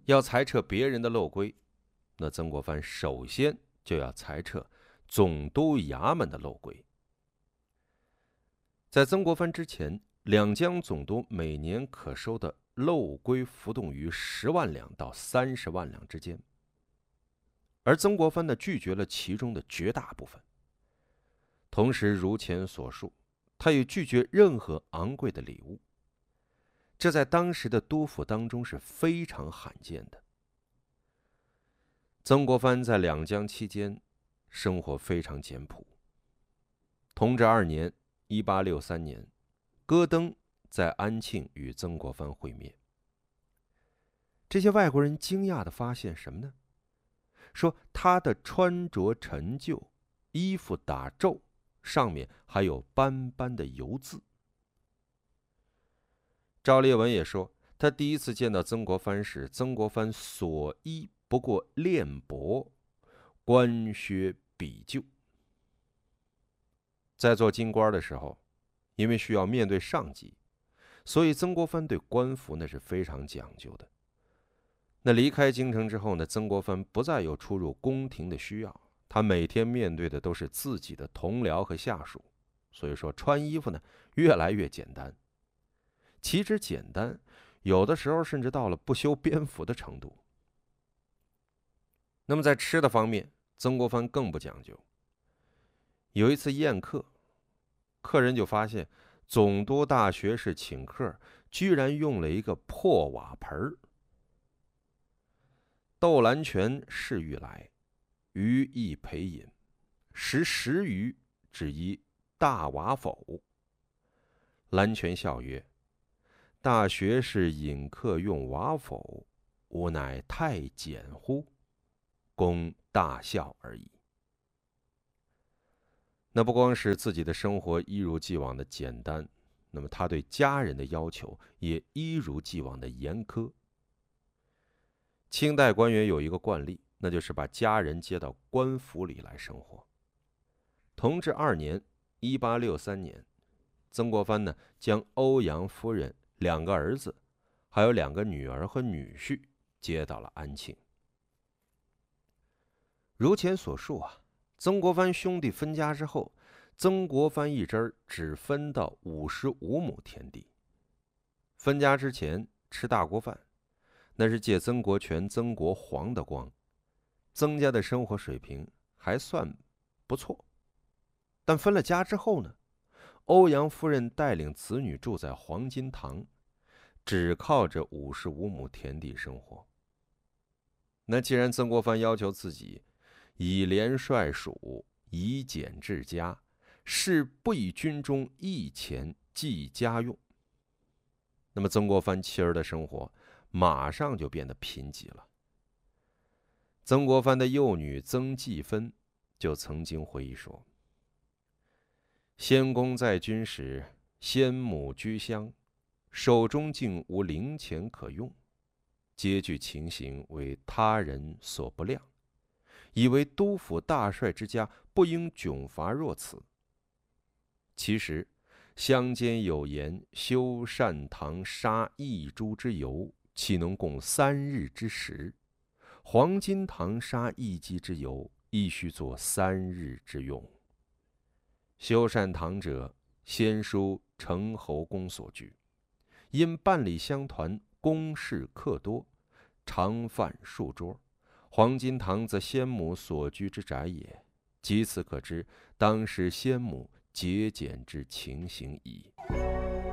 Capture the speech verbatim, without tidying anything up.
要裁撤别人的漏规，那曾国藩首先就要裁撤总督衙门的漏规。在曾国藩之前，两江总督每年可收的漏规浮动于十万两到三十万两之间，而曾国藩呢拒绝了其中的绝大部分。同时，如前所述，他也拒绝任何昂贵的礼物，这在当时的督府当中是非常罕见的。曾国藩在两江期间生活非常简朴。同治二年（一八六三年），戈登在安庆与曾国藩会面。这些外国人惊讶地发现什么呢？说他的穿着陈旧，衣服打皱，上面还有斑斑的油渍。赵烈文也说，他第一次见到曾国藩时，曾国藩所衣不过练帛，官靴比旧。在做京官的时候，因为需要面对上级，所以曾国藩对官服那是非常讲究的。那离开京城之后呢，曾国藩不再有出入宫廷的需要，他每天面对的都是自己的同僚和下属，所以说穿衣服呢越来越简单。岂止简单，有的时候甚至到了不修边幅的程度。那么在吃的方面，曾国藩更不讲究。有一次宴客，客人就发现总督大学士请客居然用了一个破瓦盆儿。窦兰泉侍御来，余亦陪饮，食十余，只宜大瓦否。兰泉笑曰：“大学士饮客用瓦否，吾乃太简乎？”公大笑而已。那不光是自己的生活一如既往的简单，那么他对家人的要求也一如既往的严苛。清代官员有一个惯例，那就是把家人接到官府里来生活。同治二年（一八六三年），曾国藩呢将欧阳夫人、两个儿子，还有两个女儿和女婿接到了安庆。如前所述啊，曾国藩兄弟分家之后，曾国藩一支只分到五十五亩田地。分家之前吃大锅饭，那是借曾国荃、曾国煌的光，曾家的生活水平还算不错。但分了家之后呢，欧阳夫人带领子女住在黄金堂，只靠着五十五亩田地生活。那既然曾国藩要求自己以廉率属，以俭治家，是不以军中一钱计家用，那么曾国藩妻儿的生活马上就变得贫瘠了。曾国藩的幼女曾纪芬就曾经回忆说：“先公在军时，先母居乡，手中竟无零钱可用，皆据情形为他人所不谅，以为督府大帅之家不应窘乏若此。其实乡间有言，修善堂杀一株之油，岂能供三日之食？黄金堂杀一鸡之油，亦须作三日之用。修善堂者，先书成侯公所居，因办理乡团，公事客多，常饭数桌。黄金堂则先母所居之宅也，即此可知当时先母节俭之情形矣。”